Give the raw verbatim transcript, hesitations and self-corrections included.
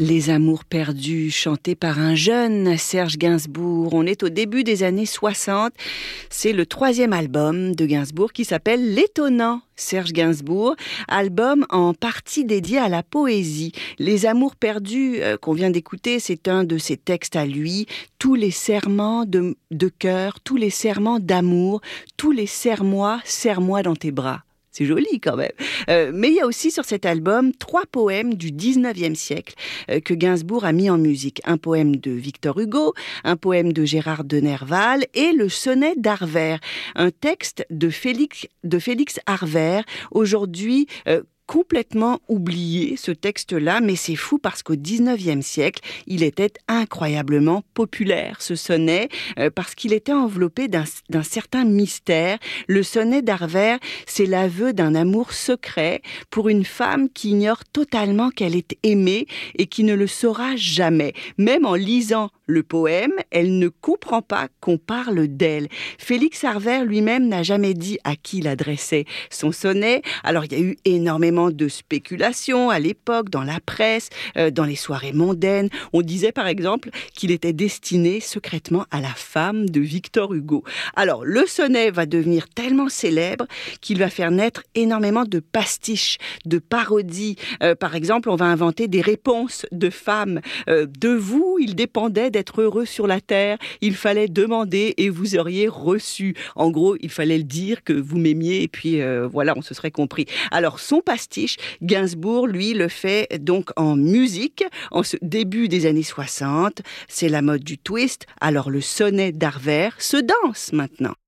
Les amours perdus, chantés par un jeune Serge Gainsbourg. On est au début des années soixante. C'est le troisième album de Gainsbourg qui s'appelle L'étonnant Serge Gainsbourg, album en partie dédié à la poésie. Les amours perdus euh, qu'on vient d'écouter, c'est un de ses textes à lui. Tous les serments de, de cœur, tous les serments d'amour, tous les serre-moi, serre-moi dans tes bras. C'est joli quand même. Euh, mais il y a aussi sur cet album trois poèmes du dix-neuvième siècle euh, que Gainsbourg a mis en musique. Un poème de Victor Hugo, un poème de Gérard de Nerval et le sonnet d'Arvert, un texte de Félix, de Félix Arvert, aujourd'hui euh, complètement oublié, ce texte-là, mais c'est fou parce qu'au dix-neuvième siècle, il était incroyablement populaire, ce sonnet, euh, parce qu'il était enveloppé d'un, d'un certain mystère. Le sonnet d'Arvert, c'est l'aveu d'un amour secret pour une femme qui ignore totalement qu'elle est aimée et qui ne le saura jamais. Même en lisant le poème, elle ne comprend pas qu'on parle d'elle. Félix Arvert lui-même n'a jamais dit à qui il adressait son sonnet. Alors, il y a eu énormément de spéculations à l'époque, dans la presse, euh, dans les soirées mondaines. On disait par exemple qu'il était destiné secrètement à la femme de Victor Hugo. Alors, le sonnet va devenir tellement célèbre qu'il va faire naître énormément de pastiches, de parodies. Euh, par exemple, on va inventer des réponses de femmes. Euh, de vous, il dépendait d'être heureux sur la terre. Il fallait demander et vous auriez reçu. En gros, il fallait le dire que vous m'aimiez et puis euh, voilà, on se serait compris. Alors, son pastiche, Gainsbourg, lui, le fait donc en musique, en ce début des années soixante. C'est la mode du twist. Alors, le sonnet d'Arvert se danse maintenant.